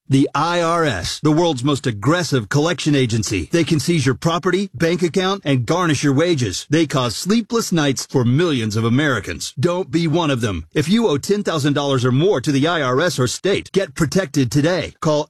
The IRS, the world's most aggressive collection agency. They can seize your property, bank account, and garnish your wages. They cause sleepless nights for millions of Americans. Don't be one of them. If you owe $10,000 or more to the IRS or state, get protected today. Call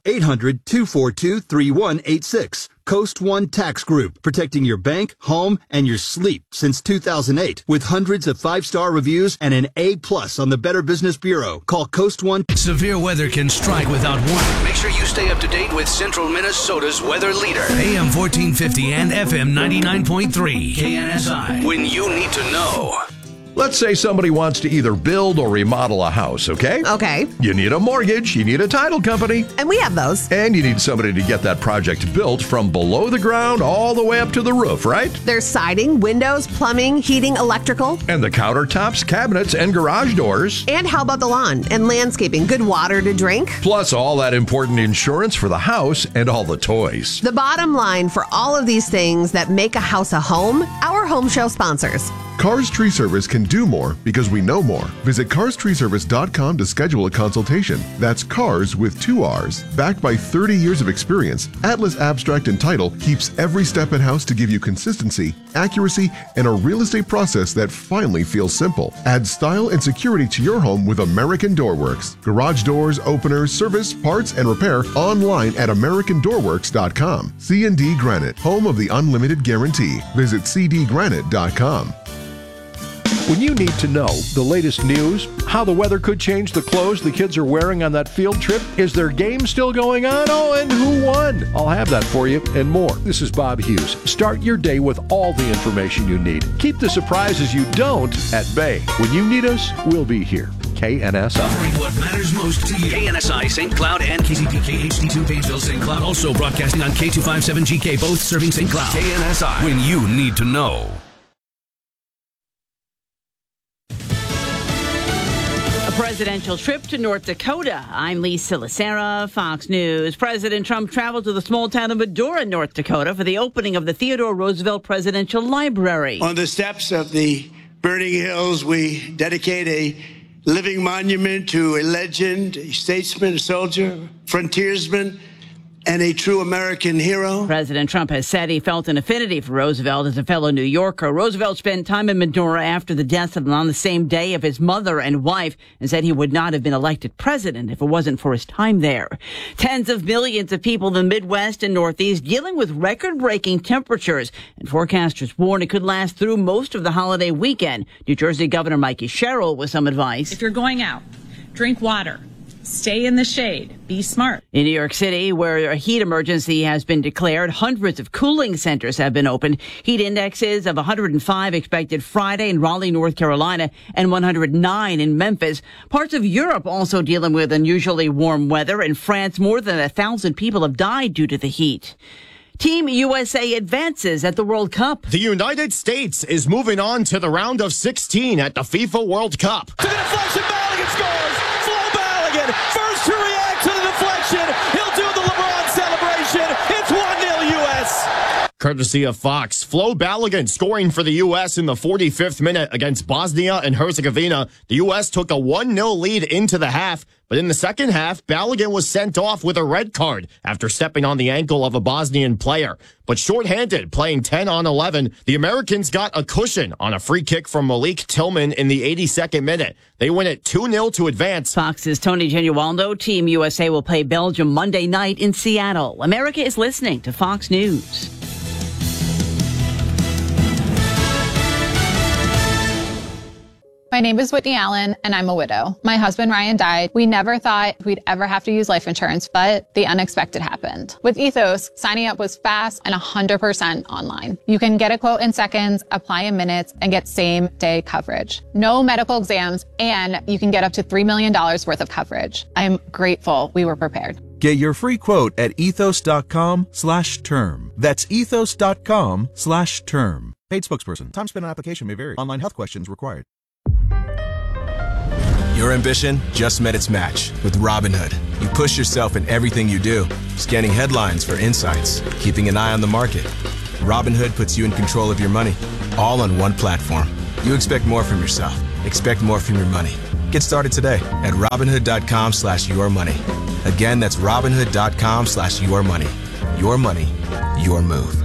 800-242-3186. Coast One Tax Group, protecting your bank, home, and your sleep since 2008. With hundreds of 5-star reviews and an A+ on the Better Business Bureau. Call Coast One. Severe weather can strike without warning. Make sure you stay up to date with Central Minnesota's weather leader. AM 1450 and FM 99.3. KNSI. When you need to know. Let's say somebody wants to either build or remodel a house, okay? Okay. You need a mortgage, you need a title company. And we have those. And you need somebody to get that project built from below the ground all the way up to the roof, right? There's siding, windows, plumbing, heating, electrical. And the countertops, cabinets, and garage doors. And how about the lawn and landscaping? Good water to drink. Plus all that important insurance for the house and all the toys. The bottom line for all of these things that make a house a home, our home show sponsors. Cars Tree Service can do more because we know more. Visit carstreeservice.com to schedule a consultation. That's cars with 2 R's. Backed by 30 years of experience, Atlas Abstract and Title keeps every step in-house to give you consistency, accuracy, and a real estate process that finally feels simple. Add style and security to your home with American Doorworks. Garage doors, openers, service, parts, and repair online at AmericanDoorworks.com. C&D Granite, home of the unlimited guarantee. Visit cdgranite.com. When you need to know the latest news, how the weather could change the clothes the kids are wearing on that field trip, is their game still going on? Oh, and who won? I'll have that for you and more. This is Bob Hughes. Start your day with all the information you need. Keep the surprises you don't at bay. When you need us, we'll be here. KNSI. Covering what matters most to you. KNSI St. Cloud and KCPK HD2 Pageville St. Cloud. Also broadcasting on K257GK, both serving St. Cloud. KNSI. When you need to know. Presidential trip to North Dakota. I'm Lisa Lacera, Fox News. President Trump traveled to the small town of Medora, North Dakota, for the opening of the Theodore Roosevelt Presidential Library. On the steps of the burning hills, we dedicate a living monument to a legend, a statesman, a soldier, frontiersman, and a true American hero. President Trump has said he felt an affinity for Roosevelt as a fellow New Yorker. Roosevelt spent time in Medora after the deaths on the same day of his mother and wife and said he would not have been elected president if it wasn't for his time there. Tens of millions of people in the Midwest and Northeast dealing with record-breaking temperatures, and forecasters warn it could last through most of the holiday weekend. New Jersey Governor Mikey Sherrill with some advice. If you're going out, drink water. Stay in the shade. Be smart. In New York City, where a heat emergency has been declared, hundreds of cooling centers have been opened. Heat indexes of 105 expected Friday in Raleigh, North Carolina, and 109 in Memphis. Parts of Europe also dealing with unusually warm weather. In France, more than 1,000 people have died due to the heat. Team USA advances at the World Cup. The United States is moving on to the round of 16 at the FIFA World Cup. To the deflection, Balogun scores! First to react to the deflection. He'll do the LeBron celebration. It's 1-0 U.S. Courtesy of Fox, Flo Balogun scoring for the U.S. in the 45th minute against Bosnia and Herzegovina. The U.S. took a 1-0 lead into the half, but in the second half, Balogun was sent off with a red card after stepping on the ankle of a Bosnian player. But shorthanded, playing 10 on 11, the Americans got a cushion on a free kick from Malik Tillman in the 82nd minute. They win it 2-0 to advance. Fox's Tony Genualdo. Team USA will play Belgium Monday night in Seattle. America is listening to Fox News. My name is Whitney Allen, and I'm a widow. My husband, Ryan, died. We never thought we'd ever have to use life insurance, but the unexpected happened. With Ethos, signing up was fast and 100% online. You can get a quote in seconds, apply in minutes, and get same-day coverage. No medical exams, and you can get up to $3 million worth of coverage. I'm grateful we were prepared. Get your free quote at ethos.com/term. That's ethos.com/term. Paid spokesperson. Time spent on application may vary. Online health questions required. Your ambition just met its match with Robinhood. You push yourself in everything you do, scanning headlines for insights, keeping an eye on the market. Robinhood puts you in control of your money, all on one platform. You expect more from yourself. Expect more from your money. Get started today at Robinhood.com/yourmoney. Again, that's Robinhood.com/yourmoney. Your money, your move.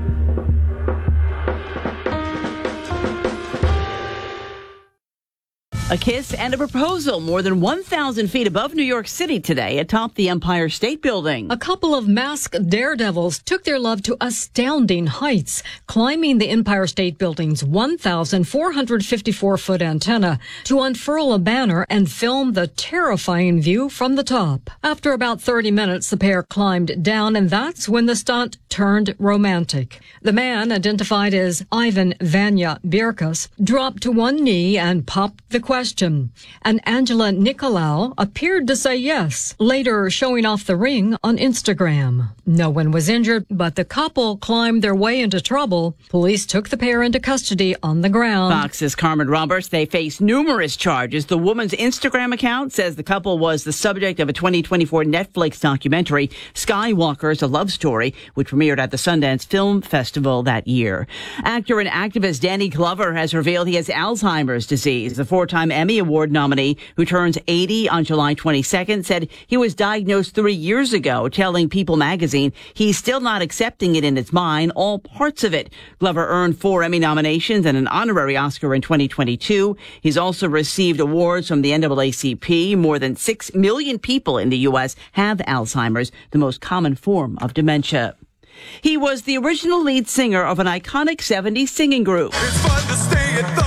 A kiss and a proposal more than 1,000 feet above New York City today atop the Empire State Building. A couple of masked daredevils took their love to astounding heights, climbing the Empire State Building's 1,454-foot antenna to unfurl a banner and film the terrifying view from the top. After about 30 minutes, the pair climbed down, and that's when the stunt turned romantic. The man, identified as Ivan Vanya Birkas, dropped to one knee and popped the question. And Angela Nicolau appeared to say yes, later showing off the ring on Instagram. No one was injured, but the couple climbed their way into trouble. Police took the pair into custody on the ground. Fox's Carmen Roberts, they face numerous charges. The woman's Instagram account says the couple was the subject of a 2024 Netflix documentary, Skywalkers, A Love Story, which premiered at the Sundance Film Festival that year. Actor and activist Danny Glover has revealed he has Alzheimer's disease. The four-time Emmy Award nominee, who turns 80 on July 22nd, said he was diagnosed 3 years ago, telling People magazine he's still not accepting it in his mind, all parts of it. Glover earned 4 Emmy nominations and an honorary Oscar in 2022. He's also received awards from the NAACP. More than 6 million people in the U.S. have Alzheimer's, the most common form of dementia. He was the original lead singer of an iconic 70s singing group. It's fun to stay at the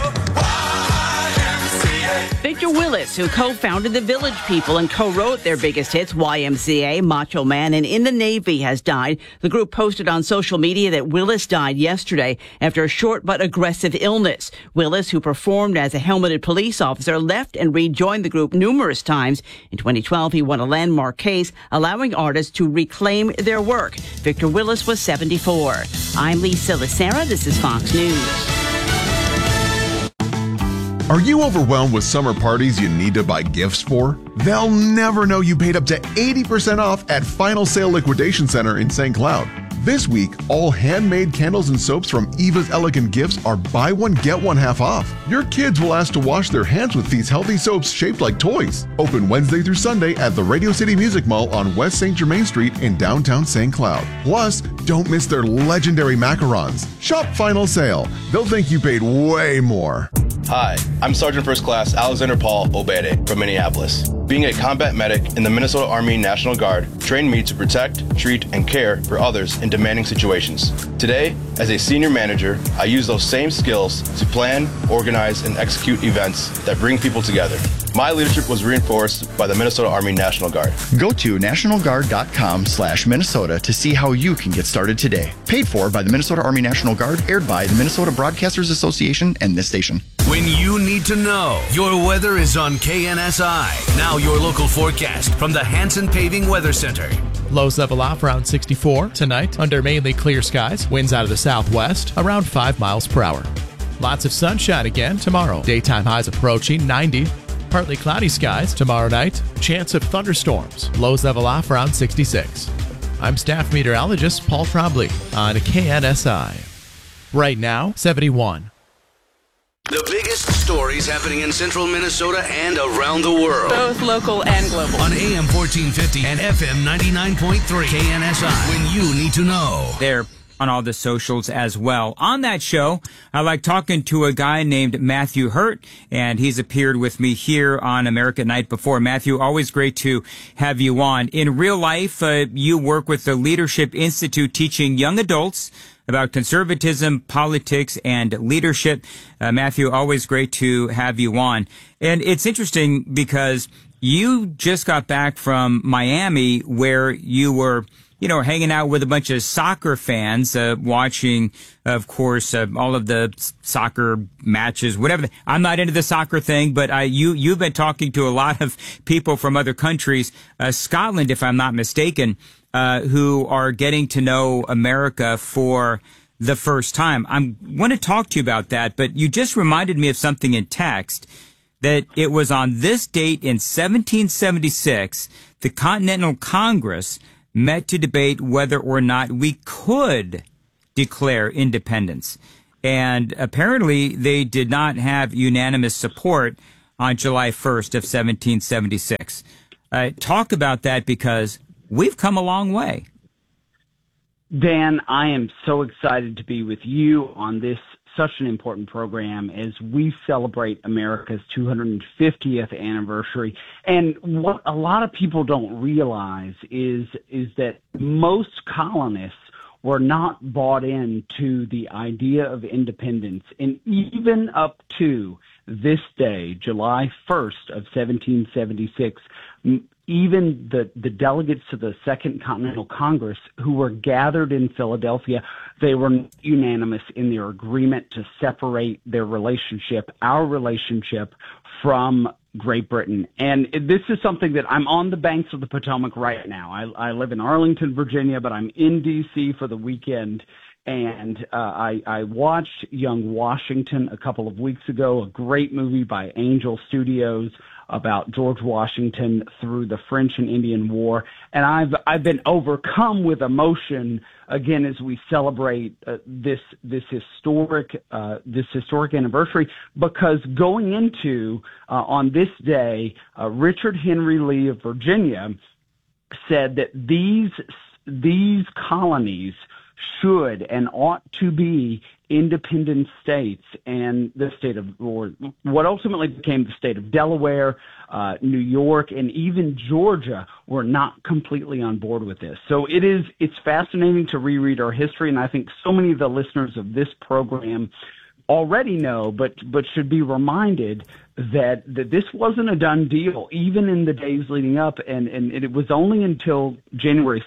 Victor Willis, who co-founded the Village People and co-wrote their biggest hits, YMCA, Macho Man, and In the Navy, has died. The group posted on social media that Willis died yesterday after a short but aggressive illness. Willis, who performed as a helmeted police officer, left and rejoined the group numerous times. In 2012, he won a landmark case allowing artists to reclaim their work. Victor Willis was 74. I'm Lisa Lacera. This is Fox News. Are you overwhelmed with summer parties you need to buy gifts for? They'll never know you paid up to 80% off at Final Sale Liquidation Center in St. Cloud. This week, all handmade candles and soaps from Eva's Elegant Gifts are buy one, get one half off. Your kids will ask to wash their hands with these healthy soaps shaped like toys. Open Wednesday through Sunday at the Radio City Music Mall on West St. Germain Street in downtown St. Cloud. Plus, don't miss their legendary macarons. Shop Final Sale. They'll think you paid way more. Hi, I'm Sergeant First Class Alexander Paul Obede from Minneapolis. Being a combat medic in the Minnesota Army National Guard trained me to protect, treat, and care for others in demanding situations. Today, as a senior manager, I use those same skills to plan, organize, and execute events that bring people together. My leadership was reinforced by the Minnesota Army National Guard. Go to nationalguard.com/Minnesota to see how you can get started today. Paid for by the Minnesota Army National Guard, aired by the Minnesota Broadcasters Association and this station. When you need to know, your weather is on KNSI. Now your local forecast from the Hanson Paving Weather Center. Lows level off around 64 tonight under mainly clear skies. Winds out of the southwest around 5 miles per hour. Lots of sunshine again tomorrow. Daytime highs approaching 90. Partly cloudy skies tomorrow night. Chance of thunderstorms. Lows level off around 66. I'm staff meteorologist Paul Trombley on KNSI. Right now, 71. The biggest stories happening in central Minnesota and around the world. Both local and global. On AM 1450 and FM 99.3 KNSI. When you need to know. There on all the socials as well. On that show, I like talking to a guy named Matthew Hurt, and he's appeared with me here on America Night before. Matthew, always great to have you on. In real life, you work with the Leadership Institute teaching young adults about conservatism, politics, and leadership. Matthew, always great to have you on. And it's interesting because you just got back from Miami where you were hanging out with a bunch of soccer fans, watching, of course, all of the soccer matches, whatever. I'm not into the soccer thing, but you've been talking to a lot of people from other countries, Scotland, if I'm not mistaken, who are getting to know America for the first time. I want to talk to you about that, but you just reminded me of something in text, that it was on this date in 1776, the Continental Congress met to debate whether or not we could declare independence. And apparently they did not have unanimous support on July 1st of 1776. Talk about that, because we've come a long way. Dan, I am so excited to be with you on this such an important program as we celebrate America's 250th anniversary. And what a lot of people don't realize is that most colonists were not bought into the idea of independence. And even up to this day, July 1st of 1776, even the delegates to the Second Continental Congress who were gathered in Philadelphia, they were unanimous in their agreement to separate their relationship, our relationship, from Great Britain. And this is something that I'm on the banks of the Potomac right now. I live in Arlington, Virginia, but I'm in D.C. for the weekend. And I watched Young Washington a couple of weeks ago, a great movie by Angel Studios about George Washington through the French and Indian War. And I've been overcome with emotion again as we celebrate this historic anniversary, because going into on this day, Richard Henry Lee of Virginia said that these colonies should and ought to be independent states, and the state of, or what ultimately became the state of Delaware, New York, and even Georgia were not completely on board with this. So it's fascinating to reread our history, and I think so many of the listeners of this program already know, but should be reminded that this wasn't a done deal, even in the days leading up, and it was only until July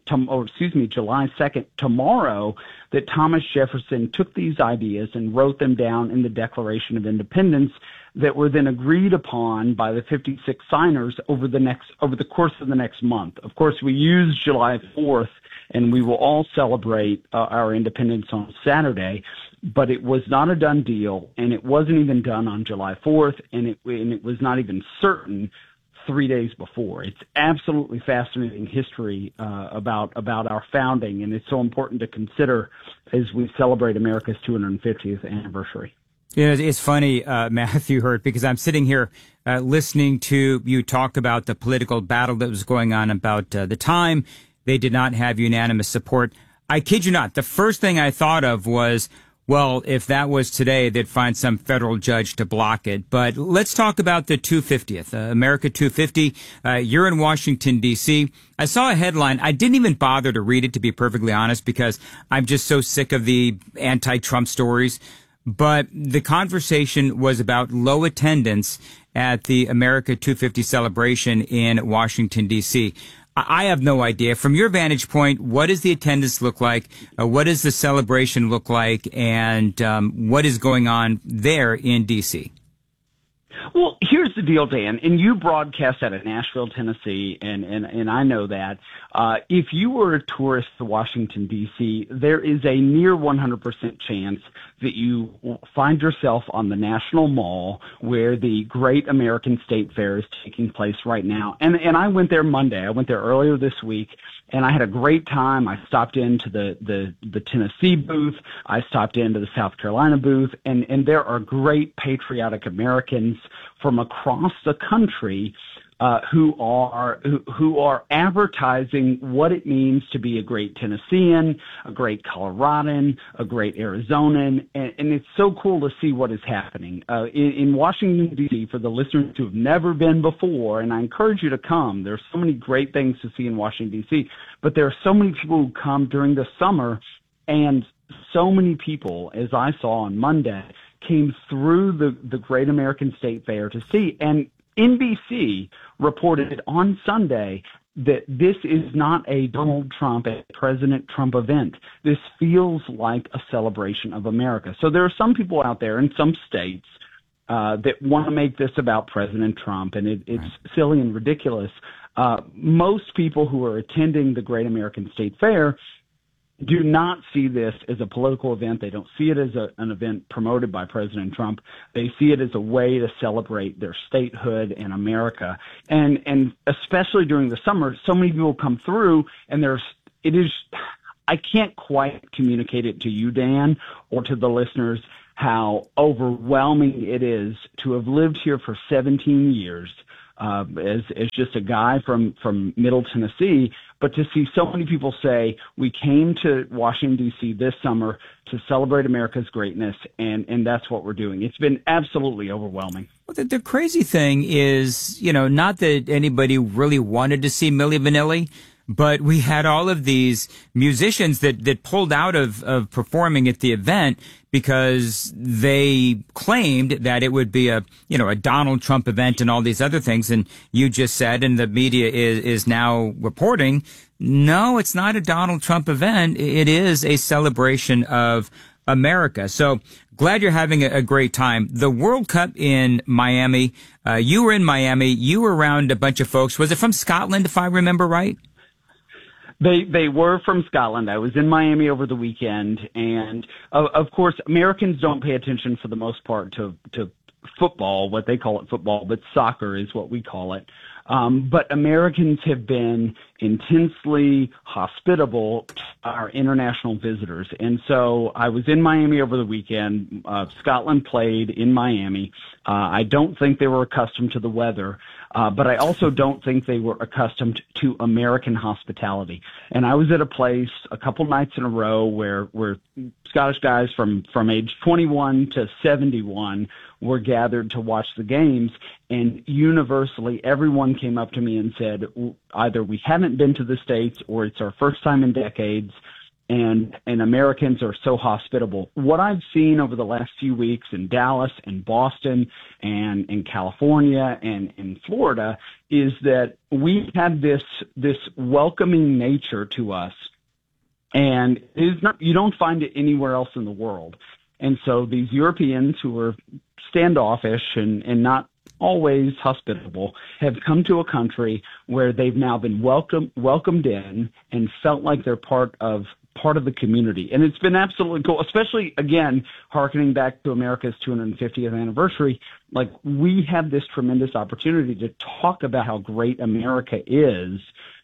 2nd, tomorrow, that Thomas Jefferson took these ideas and wrote them down in the Declaration of Independence that were then agreed upon by the 56 signers over the course of the next month. Of course, we use July 4th, and we will all celebrate our independence on Saturday. But it was not a done deal, and it wasn't even done on July 4th, and it was not even certain 3 days before. It's absolutely fascinating history about our founding, and it's so important to consider as we celebrate America's 250th anniversary. You know, it's funny, Matthew Hurt, because I'm sitting here listening to you talk about the political battle that was going on about the time. They did not have unanimous support. I kid you not. The first thing I thought of was, well, if that was today, they'd find some federal judge to block it. But let's talk about the 250th, America 250. You're in Washington, D.C. I saw a headline. I didn't even bother to read it, to be perfectly honest, because I'm just so sick of the anti-Trump stories. But the conversation was about low attendance at the America 250 celebration in Washington, D.C. I have no idea. From your vantage point, what does the attendance look like? What does the celebration look like? And what is going on there in D.C.? Well, here's the deal, Dan, and you broadcast out of Nashville, Tennessee, and I know that. If you were a tourist to Washington, D.C., there is a near 100% chance that you will find yourself on the National Mall, where the Great American State Fair is taking place right now. And I went there Monday. I went there earlier this week, and I had a great time. I stopped into the Tennessee booth. I stopped into the South Carolina booth, and there are great patriotic Americans from across the country who are advertising what it means to be a great Tennessean, a great Coloradan, a great Arizonan, and it's so cool to see what is happening in Washington, D.C. For the listeners who have never been before, and I encourage you to come. There's so many great things to see in Washington, D.C., but there are so many people who come during the summer, and so many people, as I saw on Monday, came through the Great American State Fair to see. And NBC reported on Sunday that this is not a Donald Trump, a President Trump event. This feels like a celebration of America. So there are some people out there in some states that want to make this about President Trump, and it's silly and ridiculous. Most people who are attending the Great American State Fair do not see this as a political event. They don't see it as an event promoted by President Trump. They see it as a way to celebrate their statehood and America. And especially during the summer, so many people come through, and I can't quite communicate it to you, Dan, or to the listeners, how overwhelming it is to have lived here for 17 years, as just a guy from Middle Tennessee, but to see so many people say, we came to Washington, D.C. this summer to celebrate America's greatness, and that's what we're doing. It's been absolutely overwhelming. Well, the crazy thing is, not that anybody really wanted to see Milli Vanilli, but we had all of these musicians that pulled out of performing at the event because they claimed that it would be a Donald Trump event and all these other things. And you just said, and the media is now reporting, no, it's not a Donald Trump event. It is a celebration of America. So glad you're having a great time. The World Cup in Miami, you were in Miami, you were around a bunch of folks. Was it from Scotland, if I remember right? They were from Scotland. I was in Miami over the weekend, and of course, Americans don't pay attention for the most part to football, what they call it football, but soccer is what we call it. But Americans have been intensely hospitable to our international visitors. And so I was in Miami over the weekend. Scotland played in Miami. I don't think they were accustomed to the weather, but I also don't think they were accustomed to American hospitality. And I was at a place a couple nights in a row where Scottish guys from age 21 to 71 were gathered to watch the games, and universally everyone came up to me and said, either we haven't been to the States or it's our first time in decades, and Americans are so hospitable. What I've seen over the last few weeks in Dallas and Boston and in California and in Florida is that we have this welcoming nature to us, and you don't find it anywhere else in the world. And so these Europeans who are standoffish and not always hospitable have come to a country where they've now been welcomed in and felt like they're part of the community. And it's been absolutely cool, especially, again, hearkening back to America's 250th anniversary. Like, we have this tremendous opportunity to talk about how great America is,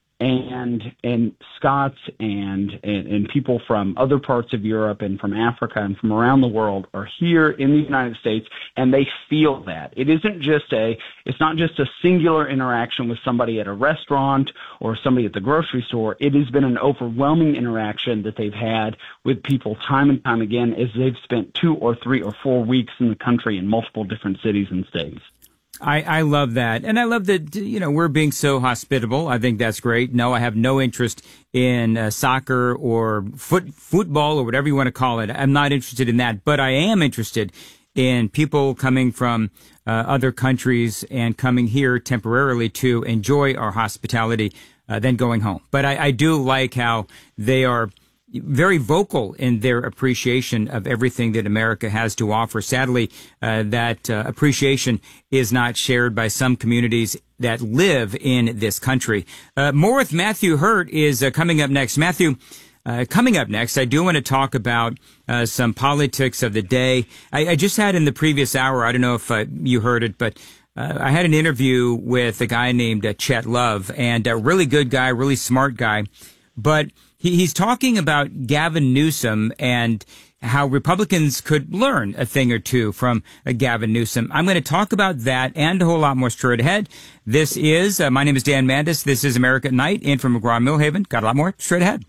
and Scots and people from other parts of Europe and from Africa and from around the world are here in the United States, and they feel that. It's not just a singular interaction with somebody at a restaurant or somebody at the grocery store. It has been an overwhelming interaction that they've had with people time and time again as they've spent 2 or 3 or 4 weeks in the country in multiple different cities and states. I love that. And I love that, we're being so hospitable. I think that's great. No, I have no interest in soccer or football or whatever you want to call it. I'm not interested in that. But I am interested in people coming from other countries and coming here temporarily to enjoy our hospitality, then going home. But I do like how they are very vocal in their appreciation of everything that America has to offer. Sadly, that appreciation is not shared by some communities that live in this country. More with Matthew Hurt is coming up next. Matthew, coming up next, I do want to talk about some politics of the day. I just had in the previous hour, I don't know if you heard it, but I had an interview with a guy named Chet Love, and a really good guy, really smart guy, but he's talking about Gavin Newsom and how Republicans could learn a thing or two from Gavin Newsom. I'm going to talk about that and a whole lot more straight ahead. This is, my name is Dan Mandis. This is America at Night in from McGraw-Millhaven. Got a lot more straight ahead.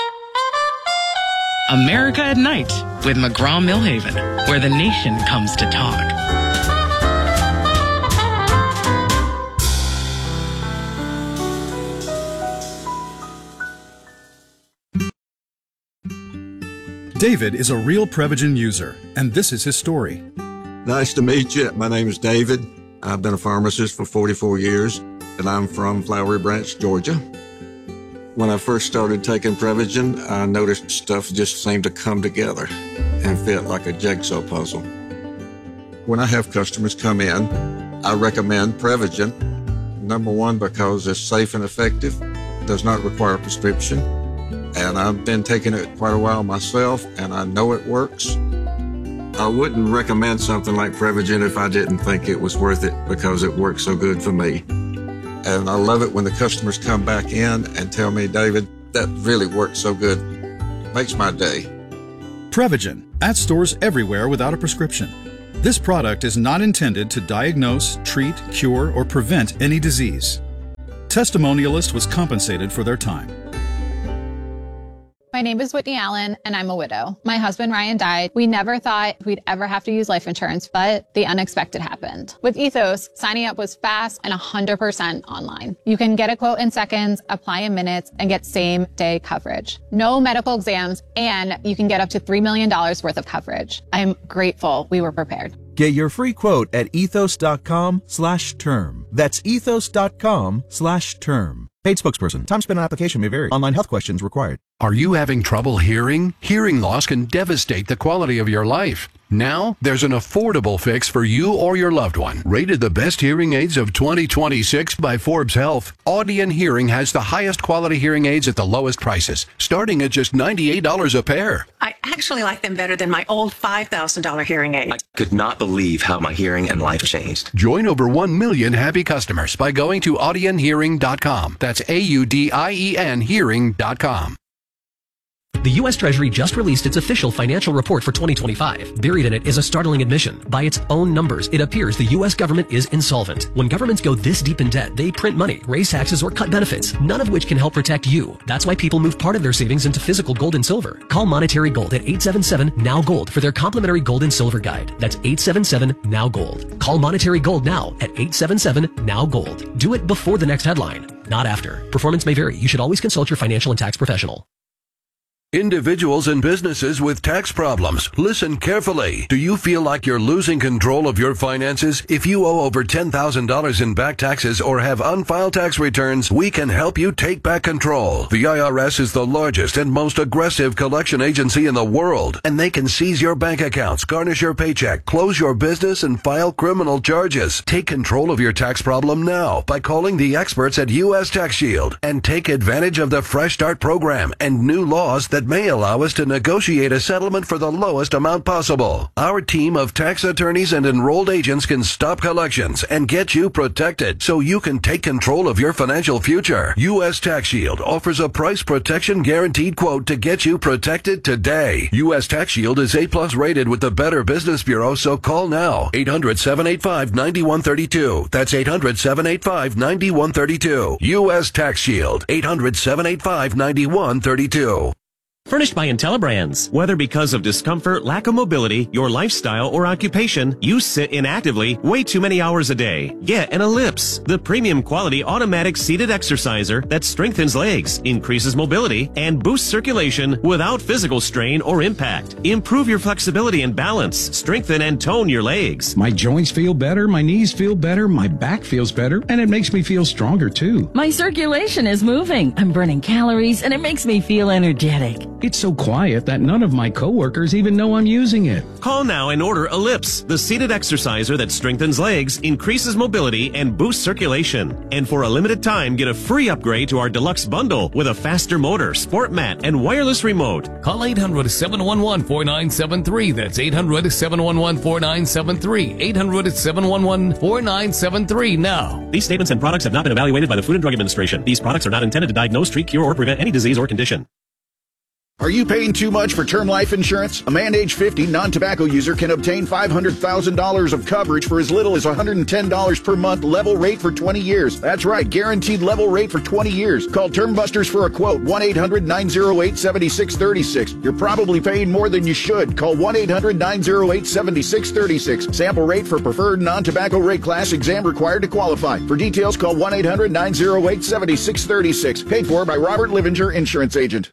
America at Night with McGraw-Millhaven, where the nation comes to talk. David is a real Prevagen user, and this is his story. Nice to meet you. My name is David. I've been a pharmacist for 44 years, and I'm from Flowery Branch, Georgia. When I first started taking Prevagen, I noticed stuff just seemed to come together and fit like a jigsaw puzzle. When I have customers come in, I recommend Prevagen. Number one, because it's safe and effective, does not require a prescription. And I've been taking it quite a while myself, and I know it works. I wouldn't recommend something like Prevagen if I didn't think it was worth it because it works so good for me. And I love it when the customers come back in and tell me, David, that really works so good. Makes my day. Prevagen, at stores everywhere without a prescription. This product is not intended to diagnose, treat, cure, or prevent any disease. Testimonialist was compensated for their time. My name is Whitney Allen, and I'm a widow. My husband, Ryan, died. We never thought we'd ever have to use life insurance, but the unexpected happened. With Ethos, signing up was fast and 100% online. You can get a quote in seconds, apply in minutes, and get same-day coverage. No medical exams, and you can get up to $3 million worth of coverage. I'm grateful we were prepared. Get your free quote at ethos.com/term. That's ethos.com/term. Paid spokesperson. Time spent on application may vary. Online health questions required. Are you having trouble hearing? Hearing loss can devastate the quality of your life. Now, there's an affordable fix for you or your loved one. Rated the best hearing aids of 2026 by Forbes Health, Audion Hearing has the highest quality hearing aids at the lowest prices, starting at just $98 a pair. I actually like them better than my old $5,000 hearing aid. I could not believe how my hearing and life changed. Join over 1 million happy customers by going to audionhearing.com. That's AUDIEN hearing.com. The U.S. Treasury just released its official financial report for 2025. Buried in it is a startling admission. By its own numbers, it appears the U.S. government is insolvent. When governments go this deep in debt, they print money, raise taxes, or cut benefits, none of which can help protect you. That's why people move part of their savings into physical gold and silver. Call Monetary Gold at 877-NOW-GOLD for their complimentary gold and silver guide. That's 877-NOW-GOLD. Call Monetary Gold now at 877-NOW-GOLD. Do it before the next headline, not after. Performance may vary. You should always consult your financial and tax professional. Individuals and businesses with tax problems, listen carefully. Do you feel like you're losing control of your finances? If you owe over $10,000 in back taxes or have unfiled tax returns, we can help you take back control. The IRS is the largest and most aggressive collection agency in the world, and they can seize your bank accounts, garnish your paycheck, close your business, and file criminal charges. Take control of your tax problem now by calling the experts at U.S. Tax Shield and take advantage of the Fresh Start program and new laws that may allow us to negotiate a settlement for the lowest amount possible. Our team of tax attorneys and enrolled agents can stop collections and get you protected so you can take control of your financial future. U.S. Tax Shield offers a price protection guaranteed quote to get you protected today. U.S. Tax Shield is A+ rated with the Better Business Bureau, so call now. 800-785-9132. That's 800-785-9132. U.S. Tax Shield. 800-785-9132. Furnished by IntelliBrands. Whether because of discomfort, lack of mobility, your lifestyle, or occupation, you sit inactively way too many hours a day. Get an Ellipse, the premium quality automatic seated exerciser that strengthens legs, increases mobility, and boosts circulation without physical strain or impact. Improve your flexibility and balance, strengthen and tone your legs. My joints feel better, my knees feel better, my back feels better, and it makes me feel stronger too. My circulation is moving. I'm burning calories, and it makes me feel energetic. It's so quiet that none of my coworkers even know I'm using it. Call now and order Ellipse, the seated exerciser that strengthens legs, increases mobility, and boosts circulation. And for a limited time, get a free upgrade to our deluxe bundle with a faster motor, sport mat, and wireless remote. Call 800-711-4973. That's 800-711-4973. 800-711-4973 now. These statements and products have not been evaluated by the Food and Drug Administration. These products are not intended to diagnose, treat, cure, or prevent any disease or condition. Are you paying too much for term life insurance? A man age 50 non-tobacco user can obtain $500,000 of coverage for as little as $110 per month, level rate for 20 years. That's right, guaranteed level rate for 20 years. Call Term Busters for a quote, 1-800-908-7636. You're probably paying more than you should. Call 1-800-908-7636. Sample rate for preferred non-tobacco rate class, exam required to qualify. For details, call 1-800-908-7636. Paid for by Robert Livinger, Insurance Agent.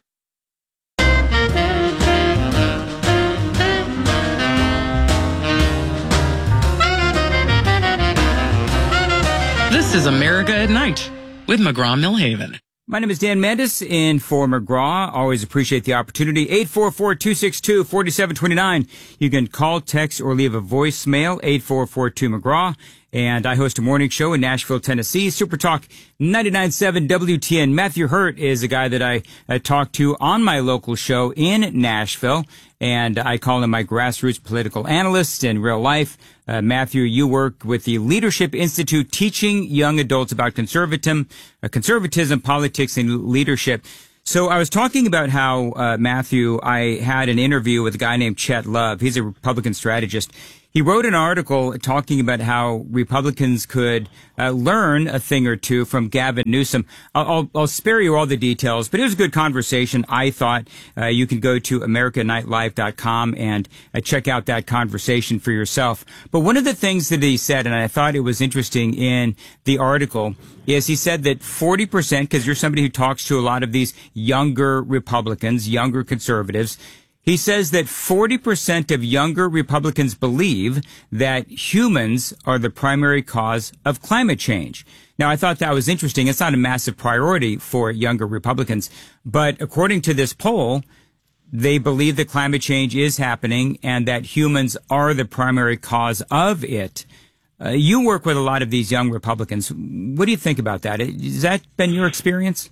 This is America at Night with McGraw-Millhaven. My name is Dan Mandis in for McGraw. Always appreciate the opportunity. 844-262-4729. You can call, text, or leave a voicemail, 8442-McGraw. And I host a morning show in Nashville, Tennessee, Super Talk 99.7 WTN. Matthew Hurt is a guy that I talk to on my local show in Nashville, and I call him my grassroots political analyst in real life. Matthew, you work with the Leadership Institute teaching young adults about conservatism, politics, and leadership. So I was talking about how, Matthew, I had an interview with a guy named Chet Love. He's a Republican strategist. He wrote an article talking about how Republicans could learn a thing or two from Gavin Newsom. I'll spare you all the details, but it was a good conversation. I thought you can go to AmericanNightLive.com and check out that conversation for yourself. But one of the things that he said, and I thought it was interesting in the article, is he said that 40%, because you're somebody who talks to a lot of these younger Republicans, younger conservatives, he says that 40% of younger Republicans believe that humans are the primary cause of climate change. Now, I thought that was interesting. It's not a massive priority for younger Republicans, but according to this poll, they believe that climate change is happening and that humans are the primary cause of it. You work with a lot of these young Republicans. What do you think about that? Has that been your experience?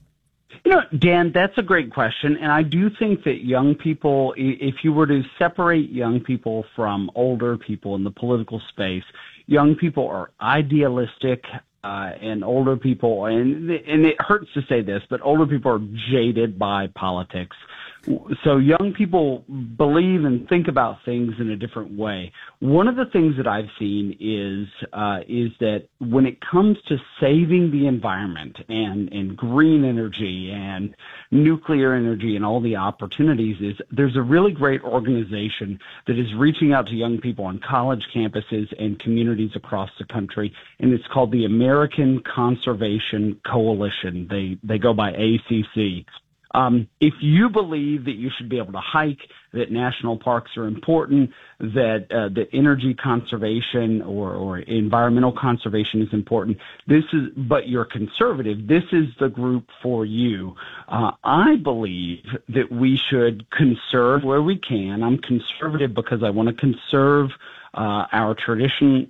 You know, Dan, that's a great question. And I do think that young people, if you were to separate young people from older people in the political space, young people are idealistic, and older people, and it hurts to say this, but older people are jaded by politics. So young people believe and think about things in a different way. One of the things that I've seen is that when it comes to saving the environment and green energy and nuclear energy and all the opportunities, is there's a really great organization that is reaching out to young people on college campuses and communities across the country, and it's called the American Conservation Coalition. They go by ACC. If you believe that you should be able to hike, that national parks are important, that energy conservation or environmental conservation is important, but you're conservative, this is the group for you. I believe that we should conserve where we can. I'm conservative because I want to conserve our traditions,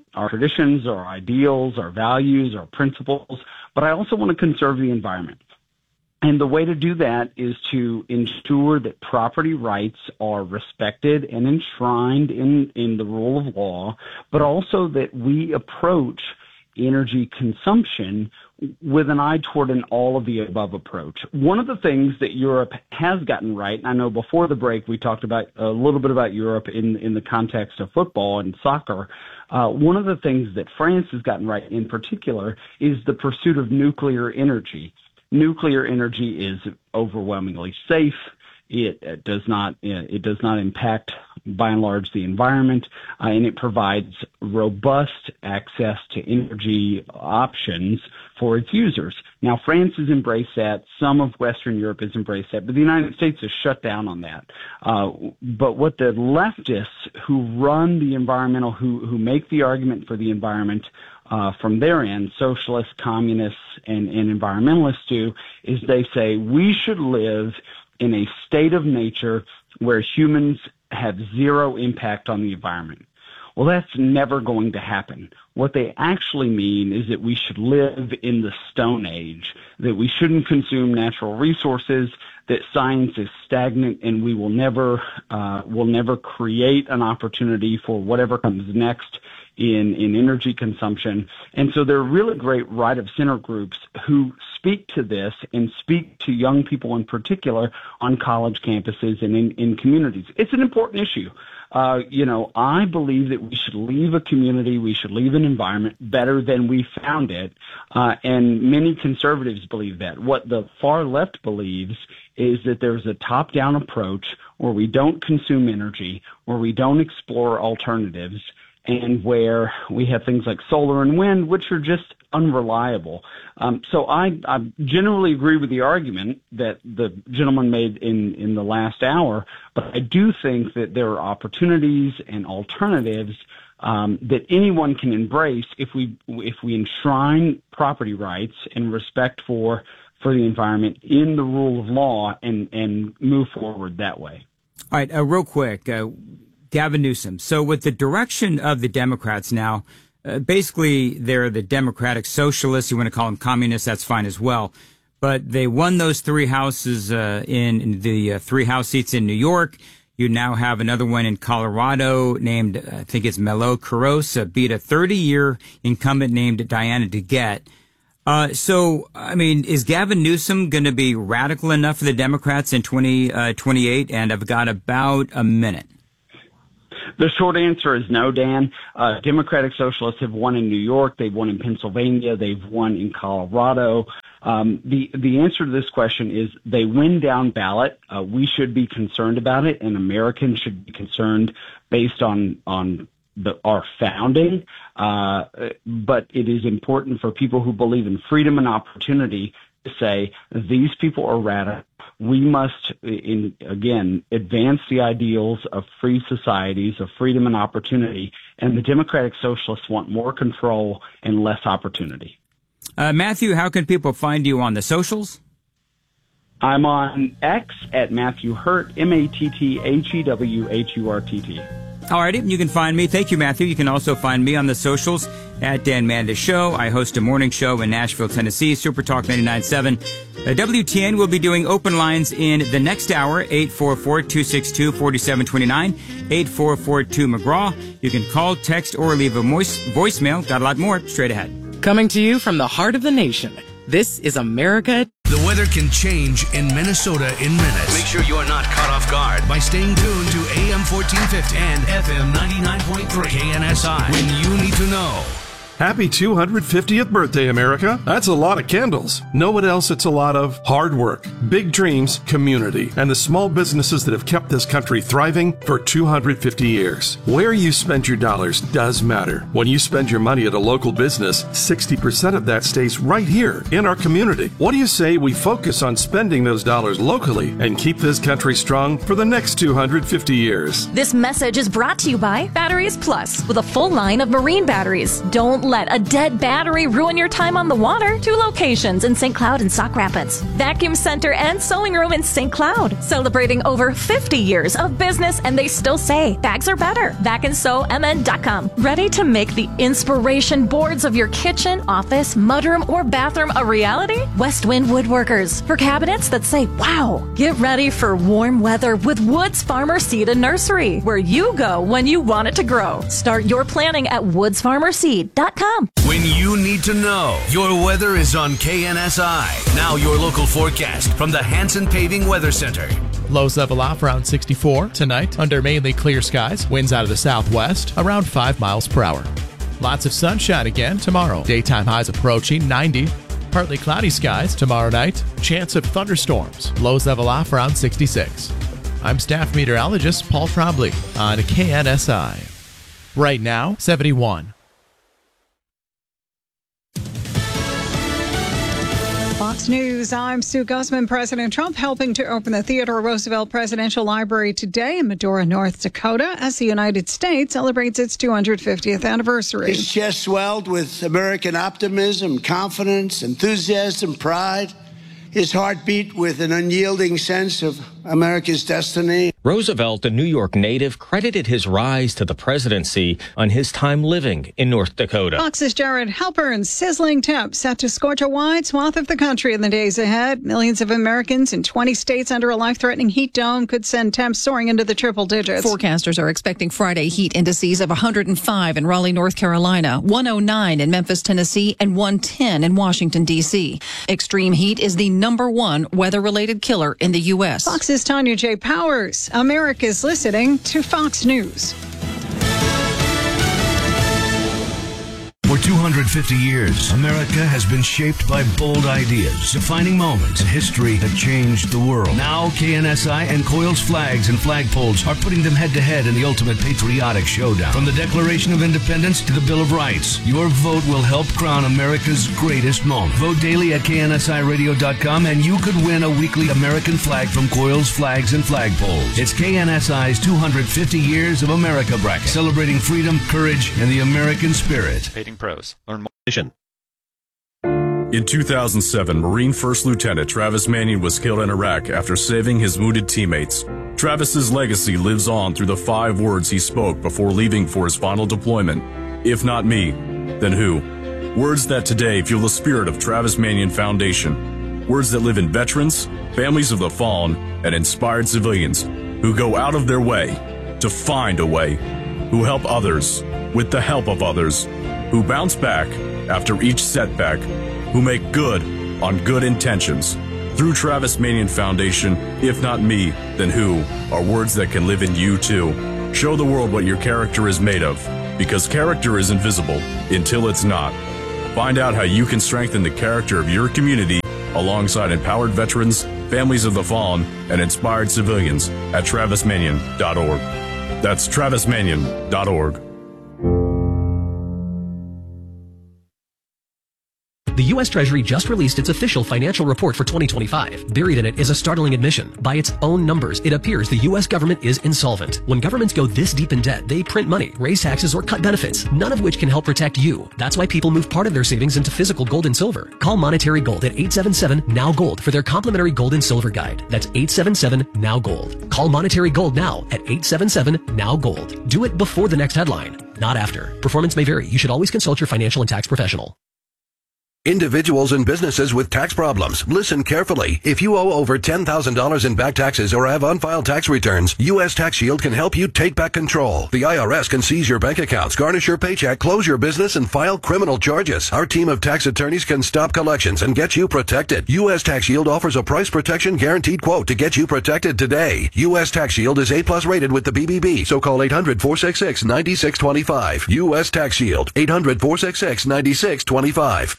our ideals, our values, our principles, but I also want to conserve the environment. And the way to do that is to ensure that property rights are respected and enshrined in the rule of law, but also that we approach energy consumption with an eye toward an all-of-the-above approach. One of the things that Europe has gotten right, and I know before the break we talked about a little bit about Europe in the context of football and soccer, one of the things that France has gotten right in particular is the pursuit of nuclear energy. Nuclear energy is overwhelmingly safe. It does not impact, by and large, the environment, and it provides robust access to energy options for its users. Now, France has embraced that. Some of Western Europe has embraced that, but the United States has shut down on that. But what the leftists who run the environmental, who make the argument for the environment, from their end, socialists, communists, and environmentalists do, is they say we should live in a state of nature where humans have zero impact on the environment. Well, that's never going to happen. What they actually mean is that we should live in the Stone Age, that we shouldn't consume natural resources, that science is stagnant, and we will never create an opportunity for whatever comes next in energy consumption. And so there are really great right-of-center groups who speak to this and speak to young people in particular on college campuses and in communities. It's an important issue. I believe that we should leave a community, we should leave an environment better than we found it, and many conservatives believe that. What the far left believes is that there's a top-down approach where we don't consume energy, where we don't explore alternatives, and where we have things like solar and wind, which are just unreliable. So I generally agree with the argument that the gentleman made in the last hour, but I do think that there are opportunities and alternatives that anyone can embrace if we enshrine property rights and respect for the environment in the rule of law and move forward that way. All right, real quick. Gavin Newsom. So with the direction of the Democrats now, basically they're the Democratic Socialists. You want to call them communists, that's fine as well. But they won those three houses in the three House seats in New York. You now have another one in Colorado named, I think it's Melo Carros, beat a 30-year incumbent named Diana DeGette. So, I mean, is Gavin Newsom going to be radical enough for the Democrats in 2028? And I've got about a minute. The short answer is no, Dan. Democratic Socialists have won in New York. They've won in Pennsylvania. They've won in Colorado. The answer to this question is they win down ballot. We should be concerned about it, and Americans should be concerned based on our founding. But it is important for people who believe in freedom and opportunity to say these people are radical. We must, again, advance the ideals of free societies, of freedom and opportunity, and the Democratic Socialists want more control and less opportunity. Matthew, how can people find you on the socials? I'm on X at Matthew Hurt, MattheWHurtt. All righty, you can find me. Thank you, Matthew. You can also find me on the socials at Dan Mandis Show. I host a morning show in Nashville, Tennessee, Super Talk 99.7. WTN will be doing open lines in the next hour, 844-262-4729, 844-2-McGraw. You can call, text, or leave a voicemail. Got a lot more straight ahead. Coming to you from the heart of the nation, this is America. The weather can change in Minnesota in minutes. Make sure you are not caught off guard by staying tuned to AM 1450 and FM 99.3 KNSI when you need to know. Happy 250th birthday, America. That's a lot of candles. Know what else it's a lot of? Hard work, big dreams, community, and the small businesses that have kept this country thriving for 250 years. Where you spend your dollars does matter. When you spend your money at a local business, 60% of that stays right here in our community. What do you say we focus on spending those dollars locally and keep this country strong for the next 250 years? This message is brought to you by Batteries Plus, with a full line of marine batteries. Don't let a dead battery ruin your time on the water. 2 locations in St. Cloud and Sauk Rapids. Vacuum Center and Sewing Room in St. Cloud. Celebrating over 50 years of business, and they still say bags are better. VacandSewMN.com. Ready to make the inspiration boards of your kitchen, office, mudroom, or bathroom a reality? Westwind Woodworkers. For cabinets that say, wow. Get ready for warm weather with Woods Farmer Seed and Nursery, where you go when you want it to grow. Start your planning at woodsfarmerseed.com. When you need to know, your weather is on KNSI. Now your local forecast from the Hanson Paving Weather Center. Lows level off around 64 tonight under mainly clear skies. Winds out of the southwest around 5 miles per hour. Lots of sunshine again tomorrow. Daytime highs approaching 90. Partly cloudy skies tomorrow night. Chance of thunderstorms. Lows level off around 66. I'm staff meteorologist Paul Trombley on KNSI. Right now, 71. Fox News, I'm Sue Guzman. President Trump helping to open the Theodore Roosevelt Presidential Library today in Medora, North Dakota, as the United States celebrates its 250th anniversary. His chest swelled with American optimism, confidence, enthusiasm, pride. His heart beat with an unyielding sense of America's destiny. Roosevelt, a New York native, credited his rise to the presidency on his time living in North Dakota. Fox's Jared Halpern's sizzling temps set to scorch a wide swath of the country in the days ahead. Millions of Americans in 20 states under a life-threatening heat dome could send temps soaring into the triple digits. Forecasters are expecting Friday heat indices of 105 in Raleigh, North Carolina, 109 in Memphis, Tennessee, and 110 in Washington, D.C. Extreme heat is the #1 weather-related killer in the U.S. Fox's Tanya J. Powers. America's listening to Fox News. For 250 years, America has been shaped by bold ideas, defining moments in history that changed the world. Now, KNSI and Coils Flags and Flagpoles are putting them head-to-head in the ultimate patriotic showdown. From the Declaration of Independence to the Bill of Rights, your vote will help crown America's greatest moment. Vote daily at KNSIRadio.com and you could win a weekly American flag from Coils Flags and Flagpoles. It's KNSI's 250 Years of America bracket, celebrating freedom, courage, and the American spirit. Pros. Learn more. In 2007, Marine First Lieutenant Travis Manion was killed in Iraq after saving his wounded teammates. Travis's legacy lives on through the 5 words he spoke before leaving for his final deployment. If not me, then who? Words that today fuel the spirit of Travis Manion Foundation. Words that live in veterans, families of the fallen, and inspired civilians who go out of their way to find a way, who help others with the help of others, who bounce back after each setback, who make good on good intentions. Through Travis Manion Foundation, if not me, then who, are words that can live in you too. Show the world what your character is made of, because character is invisible until it's not. Find out how you can strengthen the character of your community alongside empowered veterans, families of the fallen, and inspired civilians at TravisManion.org. That's TravisManion.org. The U.S. Treasury just released its official financial report for 2025. Buried in it is a startling admission. By its own numbers, it appears the U.S. government is insolvent. When governments go this deep in debt, they print money, raise taxes, or cut benefits, none of which can help protect you. That's why people move part of their savings into physical gold and silver. Call Monetary Gold at 877-NOW-GOLD for their complimentary gold and silver guide. That's 877-NOW-GOLD. Call Monetary Gold now at 877-NOW-GOLD. Do it before the next headline, not after. Performance may vary. You should always consult your financial and tax professional. Individuals and businesses with tax problems, listen carefully. If you owe over $10,000 in back taxes or have unfiled tax returns, U.S. Tax Shield can help you take back control. The IRS can seize your bank accounts, garnish your paycheck, close your business, and file criminal charges. Our team of tax attorneys can stop collections and get you protected. U.S. Tax Shield offers a price protection guaranteed quote to get you protected today. U.S. Tax Shield is A+ rated with the BBB, so call 800-466-9625. U.S. Tax Shield, 800-466-9625.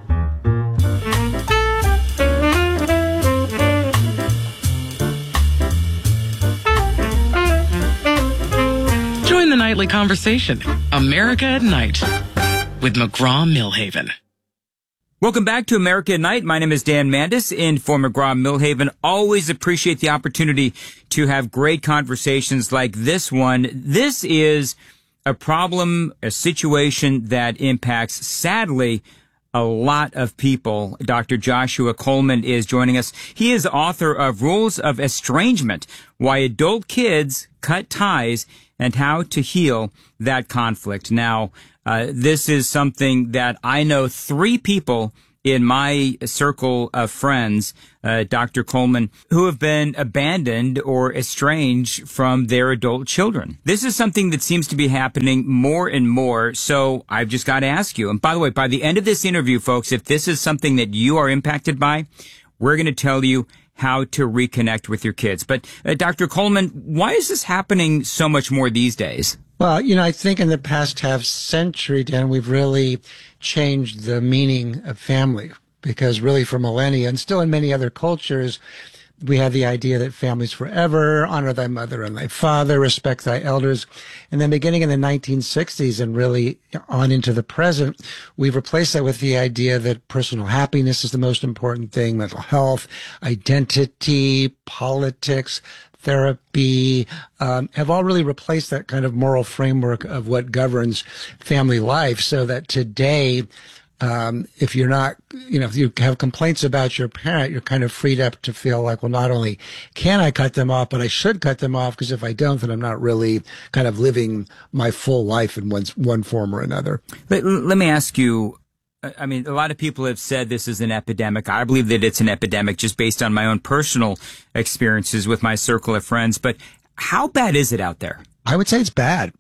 Join the nightly conversation, America at Night, with McGraw-Milhaven. Welcome back to America at Night. My name is Dan Mandis in for McGraw-Milhaven. Always appreciate the opportunity to have great conversations like this one. This is a problem, a situation that impacts, sadly, a lot of people. Dr. Joshua Coleman is joining us. He is author of Rules of Estrangement, Why Adult Kids Cut Ties and How to Heal That Conflict. Now, this is something that I know 3 people in my circle of friends, Dr. Coleman, who have been abandoned or estranged from their adult children. This is something that seems to be happening more and more, so I've just got to ask you. And by the way, by the end of this interview, folks, if this is something that you are impacted by, we're going to tell you how to reconnect with your kids. But Dr. Coleman, why is this happening so much more these days? Well, I think in the past half century, Dan, we've really changed the meaning of family, because really for millennia and still in many other cultures, we have the idea that family's forever, honor thy mother and thy father, respect thy elders. And then beginning in the 1960s and really on into the present, we've replaced that with the idea that personal happiness is the most important thing, mental health, identity, politics, therapy, have all really replaced that kind of moral framework of what governs family life, so that today, if you're not, if you have complaints about your parent, you're kind of freed up to feel like, well, not only can I cut them off, but I should cut them off, because if I don't, then I'm not really kind of living my full life in one form or another. Let me ask you, I mean, a lot of people have said this is an epidemic. I believe that it's an epidemic just based on my own personal experiences with my circle of friends. But how bad is it out there? I would say it's bad.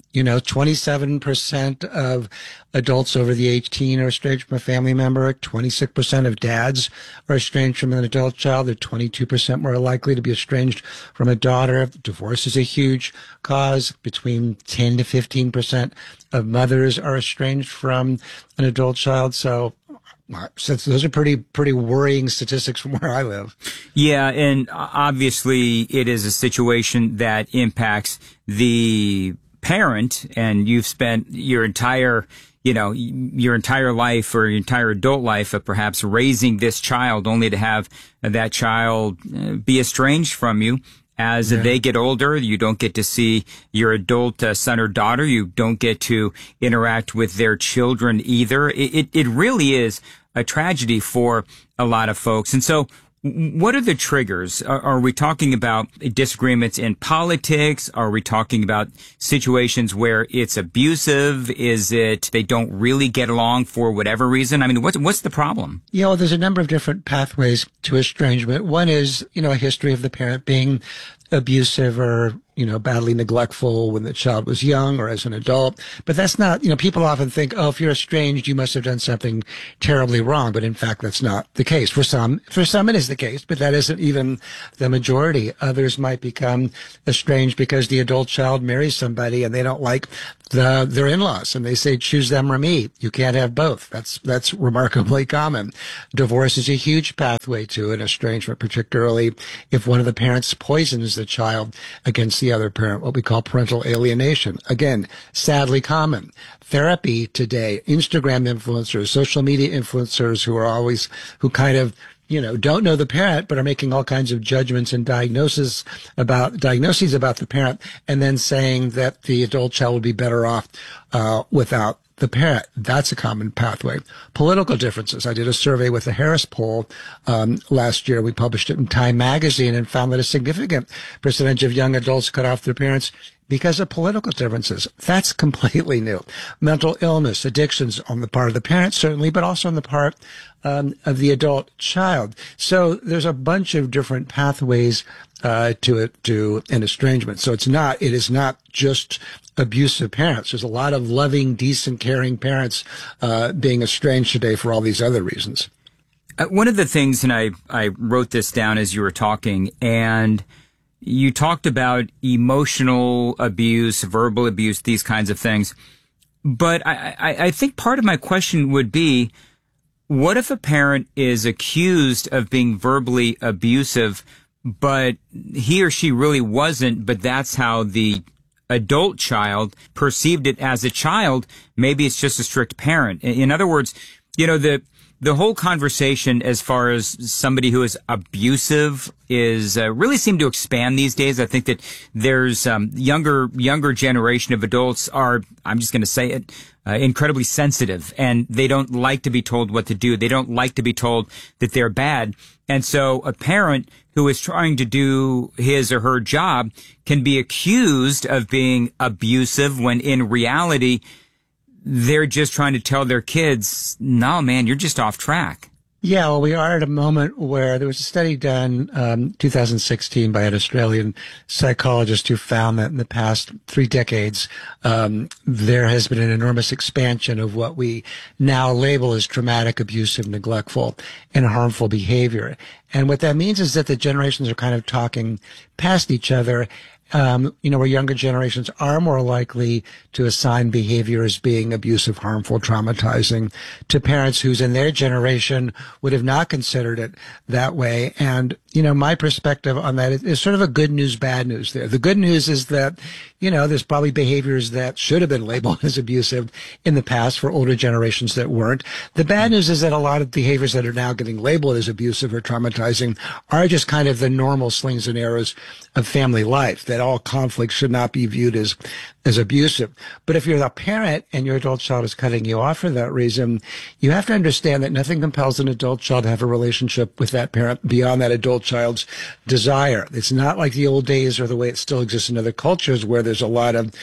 27% of adults over the age 18 are estranged from a family member. 26% of dads are estranged from an adult child. They're 22% more likely to be estranged from a daughter. Divorce is a huge cause. Between 10 to 15% of mothers are estranged from an adult child. So those are pretty worrying statistics from where I live. Yeah, and obviously it is a situation that impacts the parent, and you've spent your entire life or your entire adult life perhaps raising this child, only to have that child be estranged from you. As they get older, you don't get to see your adult son or daughter. You don't get to interact with their children either. It really is a tragedy for a lot of folks. And so what are the triggers? Are we talking about disagreements in politics? Are we talking about situations where it's abusive? Is it they don't really get along for whatever reason? I mean, what's the problem? There's a number of different pathways to estrangement. One is, a history of the parent being abusive or, badly neglectful when the child was young or as an adult. But that's not, people often think, if you're estranged, you must have done something terribly wrong. But in fact, that's not the case. For some it is the case, but that isn't even the majority. Others might become estranged because the adult child marries somebody and they don't like their in-laws, and they say, choose them or me. You can't have both. That's remarkably common. Divorce is a huge pathway to an estrangement, particularly if one of the parents poisons the child against the other parent, what we call parental alienation. Again, sadly common. Therapy today, Instagram influencers, social media influencers who kind of don't know the parent, but are making all kinds of judgments and diagnoses about the parent, and then saying that the adult child would be better off without the parent. That's a common pathway. Political differences. I did a survey with the Harris poll last year. We published it in Time magazine and found that a significant percentage of young adults cut off their parents because of political differences. That's completely new. Mental illness, addictions on the part of the parent, certainly, but also on the part of the adult child. So there's a bunch of different pathways to an estrangement. So it is not just abusive parents. There's a lot of loving, decent, caring parents being estranged today for all these other reasons. One of the things, and I wrote this down as you were talking, and you talked about emotional abuse, verbal abuse, these kinds of things. But I think part of my question would be, what if a parent is accused of being verbally abusive, but he or she really wasn't, but that's how the adult child perceived it as a child? Maybe it's just a strict parent. In other words, the whole conversation as far as somebody who is abusive is really seem to expand these days. I think that there's younger generation of adults are, I'm just going to say it, incredibly sensitive, and they don't like to be told what to do. They don't like to be told that they're bad. And so a parent who is trying to do his or her job can be accused of being abusive when in reality they're just trying to tell their kids, no, man, you're just off track. Yeah, well, we are at a moment where there was a study done 2016 by an Australian psychologist who found that in the past 3 decades, there has been an enormous expansion of what we now label as traumatic, abusive, neglectful, and harmful behavior. And what that means is that the generations are kind of talking past each other. Where younger generations are more likely to assign behavior as being abusive, harmful, traumatizing to parents whose in their generation would have not considered it that way. And, my perspective on that is sort of a good news, bad news there. The good news is that, there's probably behaviors that should have been labeled as abusive in the past for older generations that weren't. The bad news is that a lot of behaviors that are now getting labeled as abusive or traumatizing are just kind of the normal slings and arrows of family life, that all conflict should not be viewed as abusive. But if you're a parent and your adult child is cutting you off for that reason, you have to understand that nothing compels an adult child to have a relationship with that parent beyond that adult child's desire. It's not like the old days or the way it still exists in other cultures where there's a lot of,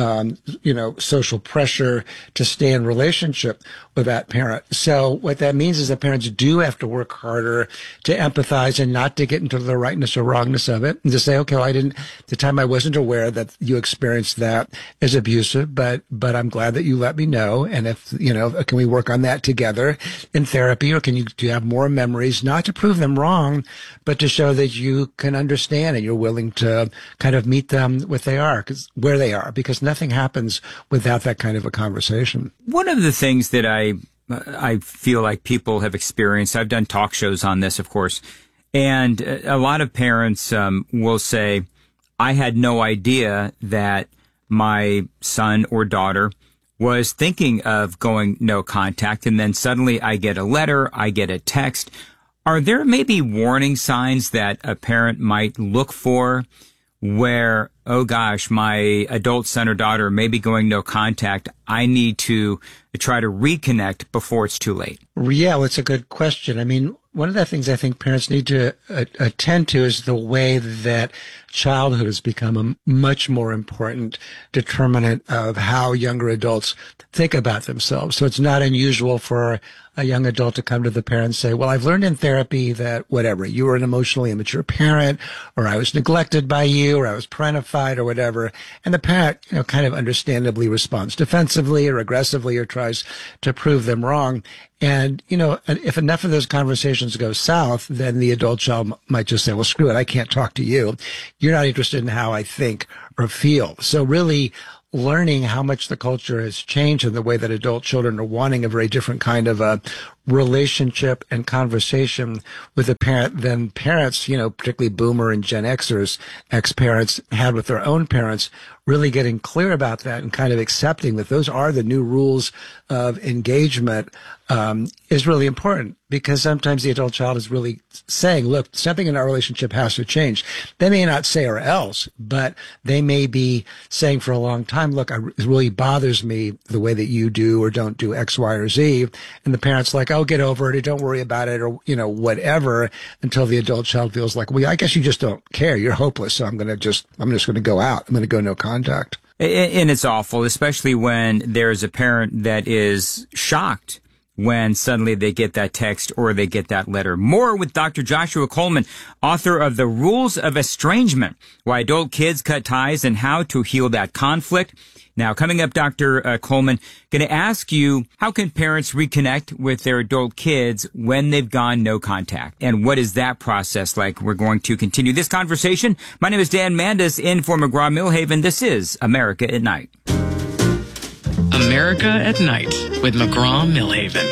social pressure to stay in relationship with that parent. So what that means is that parents do have to work harder to empathize and not to get into the rightness or wrongness of it, and to say, okay, well, the time I wasn't aware that you experienced that as abusive, but I'm glad that you let me know. And if, can we work on that together in therapy, or do you have more memories, not to prove them wrong, but to show that you can understand and you're willing to kind of meet them where they are, because nothing happens without that kind of a conversation. One of the things that I feel like people have experienced, I've done talk shows on this, of course, and a lot of parents will say, I had no idea that my son or daughter was thinking of going no contact, and then suddenly I get a letter, I get a text. Are there maybe warning signs that a parent might look for where, oh gosh, my adult son or daughter may be going no contact, I need to try to reconnect before it's too late? Yeah, well, it's a good question. I mean, one of the things I think parents need to attend to is the way that childhood has become a much more important determinant of how younger adults think about themselves. So it's not unusual for a young adult to come to the parent and say, well, I've learned in therapy that whatever, you were an emotionally immature parent, or I was neglected by you, or I was parentified, or whatever. And the parent, kind of understandably responds defensively or aggressively or tries to prove them wrong. And, if enough of those conversations go south, then the adult child might just say, well, screw it. I can't talk to you. You're not interested in how I think or feel. So really learning how much the culture has changed and the way that adult children are wanting a very different kind of a relationship and conversation with a parent than parents, particularly boomer and Gen Xers, ex-parents had with their own parents, really getting clear about that and kind of accepting that those are the new rules of engagement is really important, because sometimes the adult child is really saying, look, something in our relationship has to change. They may not say or else, but they may be saying for a long time, look, it really bothers me the way that you do or don't do X, Y, or Z. And the parent's like, oh, get over it, or don't worry about it, or, whatever, until the adult child feels like, well, I guess you just don't care. You're hopeless. So I'm just going to go out. I'm going to go no contact. And it's awful, especially when there's a parent that is shocked when suddenly they get that text or they get that letter. More with Dr. Joshua Coleman, author of The Rules of Estrangement, Why Adult Kids Cut Ties and How to Heal That Conflict. Now, coming up, Dr. Coleman, going to ask you, how can parents reconnect with their adult kids when they've gone no contact? And what is that process like? We're going to continue this conversation. My name is Dan Mandis, in for McGraw-Milhaven. This is America at Night. America at Night with McGraw-Milhaven.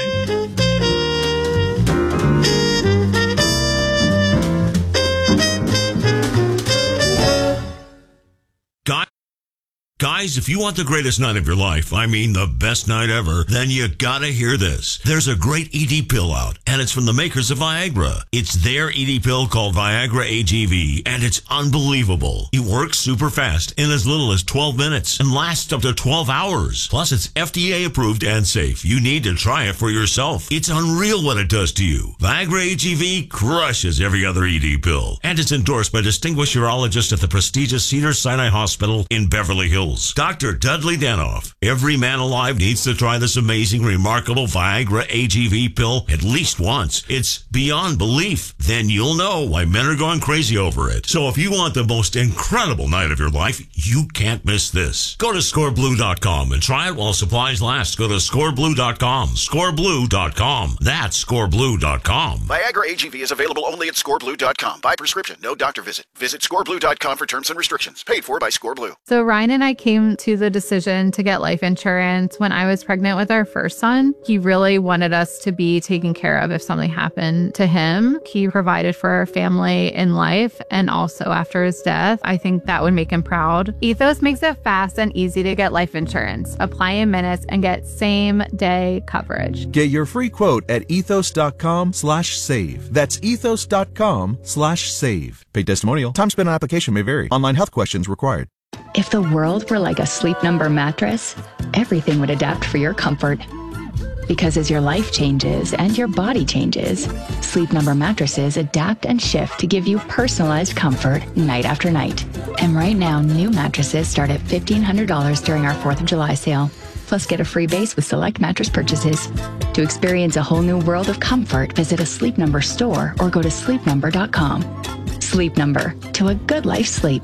Guys, if you want the greatest night of your life, I mean the best night ever, then you gotta hear this. There's a great ED pill out, and it's from the makers of Viagra. It's their ED pill called Viagra AGV, and it's unbelievable. It works super fast in as little as 12 minutes and lasts up to 12 hours. Plus, it's FDA approved and safe. You need to try it for yourself. It's unreal what it does to you. Viagra AGV crushes every other ED pill, and it's endorsed by distinguished urologists at the prestigious Cedars-Sinai Hospital in Beverly Hills. Dr. Dudley Danoff. Every man alive needs to try this amazing, remarkable Viagra AGV pill at least once. It's beyond belief. Then you'll know why men are going crazy over it. So if you want the most incredible night of your life, you can't miss this. Go to scoreblue.com and try it while supplies last. Go to scoreblue.com. Scoreblue.com. That's scoreblue.com. Viagra AGV is available only at scoreblue.com. By prescription, no doctor visit. Visit scoreblue.com for terms and restrictions. Paid for by ScoreBlue. So Ryan and I came to the decision to get life insurance when I was pregnant with our first son. He really wanted us to be taken care of if something happened to him. He provided for our family in life and also after his death. I think that would make him proud. Ethos makes it fast and easy to get life insurance. Apply in minutes and get same-day coverage. Get your free quote at ethos.com/save. That's ethos.com/save. Paid testimonial. Time spent on application may vary. Online health questions required. If the world were like a Sleep Number mattress, everything would adapt for your comfort. Because as your life changes and your body changes, Sleep Number mattresses adapt and shift to give you personalized comfort night after night. And right now, new mattresses start at $1,500 during our 4th of July sale. Plus, get a free base with select mattress purchases. To experience a whole new world of comfort, visit a Sleep Number store or go to sleepnumber.com. Sleep Number, to a good life sleep.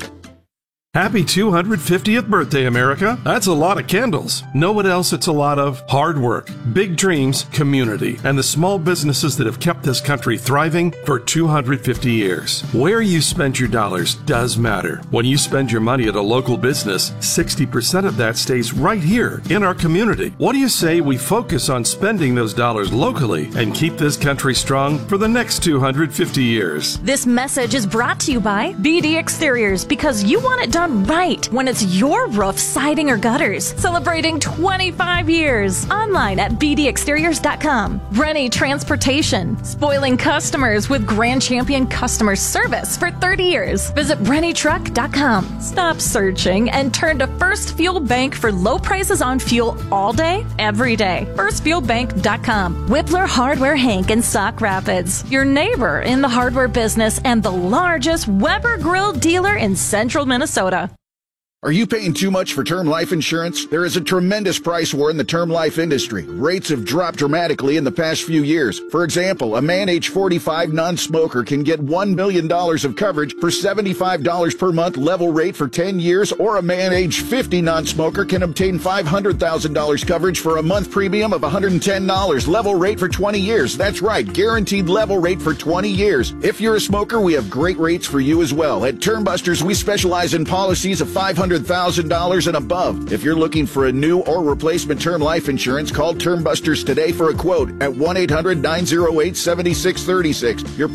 Happy 250th birthday, America. That's a lot of candles. Know what else it's a lot of? Hard work, big dreams, community, and the small businesses that have kept this country thriving for 250 years. Where you spend your dollars does matter. When you spend your money at a local business, 60% of that stays right here in our community. What do you say we focus on spending those dollars locally and keep this country strong for the next 250 years? This message is brought to you by BD Exteriors, because you want it done sound right when it's your roof, siding, or gutters. Celebrating 25 years. Online at bdexteriors.com. Rennie Transportation. Spoiling customers with Grand Champion customer service for 30 years. Visit RennieTruck.com. Stop searching and turn to First Fuel Bank for low prices on fuel all day, every day. FirstFuelBank.com. Whippler Hardware Hank in Sauk Rapids. Your neighbor in the hardware business and the largest Weber Grill dealer in central Minnesota. Are you paying too much for term life insurance? There is a tremendous price war in the term life industry. Rates have dropped dramatically in the past few years. For example, a man age 45 non-smoker can get $1 million of coverage for $75 per month level rate for 10 years, or a man age 50 non-smoker can obtain $500,000 coverage for a month premium of $110 level rate for 20 years. That's right, guaranteed level rate for 20 years. If you're a smoker, we have great rates for you as well. At Termbusters, we specialize in policies of $500,000 and above. If you're looking for a new or replacement term life insurance, call Termbusters today for a quote at 1-800-908-7636. Your